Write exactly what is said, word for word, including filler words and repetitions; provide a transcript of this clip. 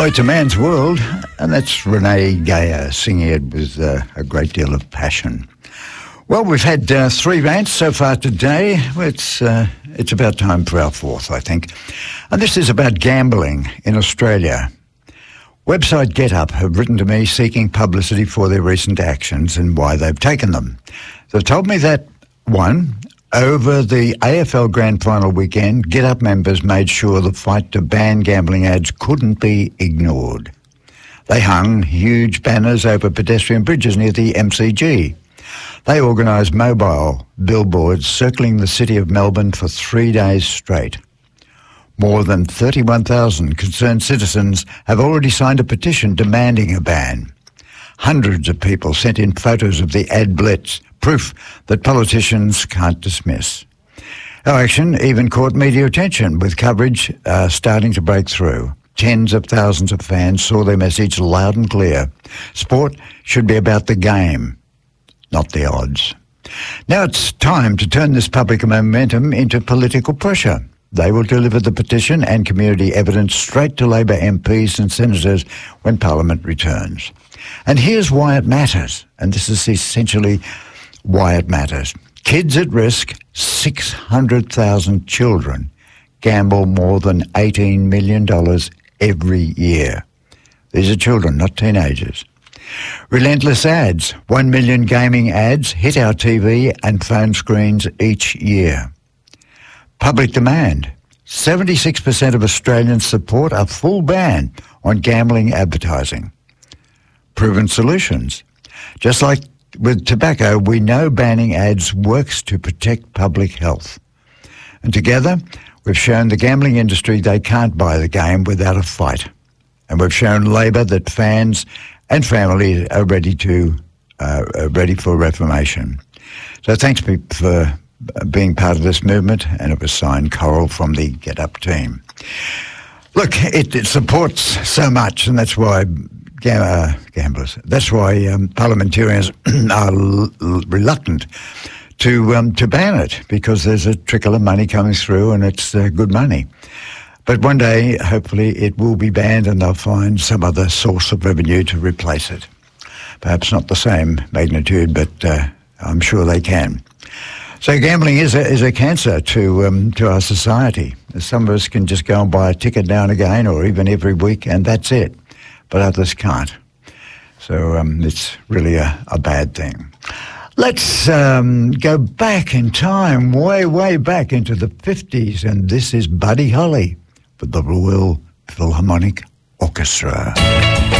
Oh, it's a man's world, and that's Renee Geyer singing it with uh, a great deal of passion. Well, we've had uh, three rants so far today. It's uh, it's about time for our fourth, I think. And this is about gambling in Australia. Website GetUp have written to me seeking publicity for their recent actions and why they've taken them. They've told me that, one, over the A F L Grand Final weekend, GetUp members made sure the fight to ban gambling ads couldn't be ignored. They hung huge banners over pedestrian bridges near the M C G. They organised mobile billboards circling the city of Melbourne for three days straight. More than thirty-one thousand concerned citizens have already signed a petition demanding a ban. Hundreds of people sent in photos of the ad blitz, proof that politicians can't dismiss. Our action even caught media attention, with coverage uh, starting to break through. Tens of thousands of fans saw their message loud and clear. Sport should be about the game, not the odds. Now it's time to turn this public momentum into political pressure. They will deliver the petition and community evidence straight to Labor M Ps and senators when Parliament returns. And here's why it matters, and this is essentially why it matters. Kids at risk, six hundred thousand children, gamble more than eighteen million dollars every year. These are children, not teenagers. Relentless ads, one million gaming ads hit our T V and phone screens each year. Public demand, seventy-six percent of Australians support a full ban on gambling advertising. Proven solutions. Just like with tobacco, we know banning ads works to protect public health. And together, we've shown the gambling industry they can't buy the game without a fight. And we've shown Labor that fans and families are ready to uh, are ready for reformation. So thanks for being part of this movement, and it was signed Coral from the GetUp team. Look, it, it supports so much, and that's why gam- uh, gamblers, that's why um, parliamentarians are l- l- reluctant to um, to ban it, because there's a trickle of money coming through, and it's uh, good money. But one day, hopefully, it will be banned, and they'll find some other source of revenue to replace it. Perhaps not the same magnitude, but uh, I'm sure they can. So gambling is a, is a cancer to um, to our society. Some of us can just go and buy a ticket now and again, or even every week, and that's it. But others can't. So um, it's really a, a bad thing. Let's um, go back in time, way, way back into the fifties, and this is Buddy Holly with the Royal Philharmonic Orchestra.